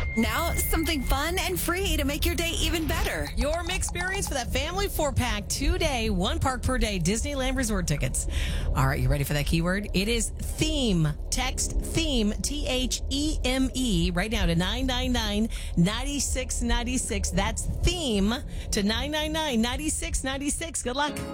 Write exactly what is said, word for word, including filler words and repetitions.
Now, something fun and free to make your day even better. Your experience for that family four-pack, two-day, one park per day Disneyland Resort tickets. All right, you ready for that keyword? It is theme. Text theme, T H E M E, right now to nine nine nine, nine six nine six. That's theme to nine nine nine, nine six nine six. Good luck.